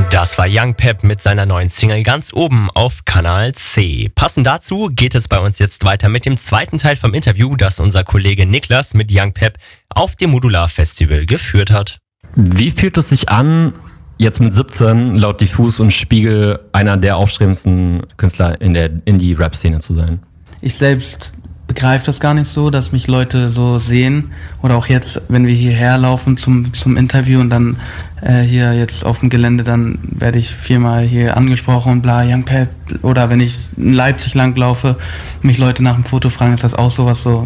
Das war Young Pep mit seiner neuen Single ganz oben auf Kanal C. Passend dazu geht es bei uns jetzt weiter mit dem zweiten Teil vom Interview, das unser Kollege Niklas mit Young Pep auf dem Modular Festival geführt hat. Wie fühlt es sich an, jetzt mit 17 laut Diffus und Spiegel einer der aufstrebendsten Künstler in der Indie-Rap-Szene zu sein? Ich selbst begreife das gar nicht so, dass mich Leute so sehen. Oder auch jetzt, wenn wir hierher laufen zum Interview und dann hier jetzt auf dem Gelände, dann werde ich viermal hier angesprochen und bla, Young Pep. Oder wenn ich in Leipzig langlaufe, mich Leute nach dem Foto fragen, ist das auch sowas so,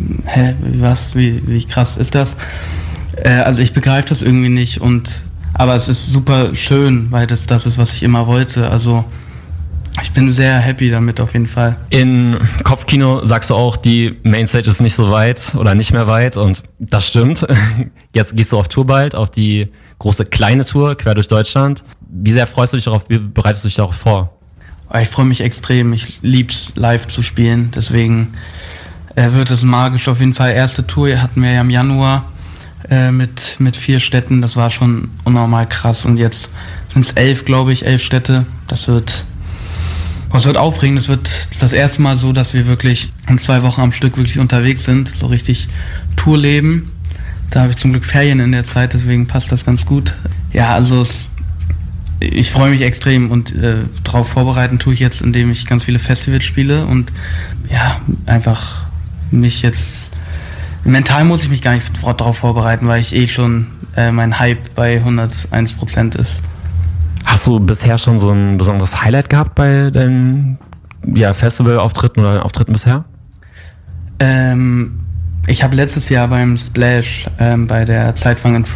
wie krass ist das? Also ich begreife das irgendwie nicht, aber es ist super schön, weil das ist, was ich immer wollte. Also ich bin sehr happy damit auf jeden Fall. In Kopfkino sagst du auch, die Mainstage ist nicht so weit oder nicht mehr weit und das stimmt. Jetzt gehst du auf Tour bald, auf die große kleine Tour quer durch Deutschland. Wie sehr freust du dich darauf, wie bereitest du dich darauf vor? Ich freue mich extrem, ich lieb's live zu spielen, deswegen wird es magisch auf jeden Fall. Erste Tour hatten wir ja im Januar mit 4 Städten, das war schon unnormal krass und jetzt sind es 11 Städte. Das wird aufregend, das wird das erste Mal so, dass wir wirklich in 2 Wochen am Stück wirklich unterwegs sind, so richtig Tourleben. Da habe ich zum Glück Ferien in der Zeit, deswegen passt das ganz gut. Ja, also ich freue mich extrem und darauf vorbereiten tue ich jetzt, indem ich ganz viele Festivals spiele und ja, einfach mich jetzt, mental muss ich mich gar nicht darauf vorbereiten, weil ich schon mein Hype bei 101% ist. Hast du bisher schon so ein besonderes Highlight gehabt bei deinen Festival-Auftritten oder Auftritten bisher? Ich habe letztes Jahr beim Splash bei der Zeitfang in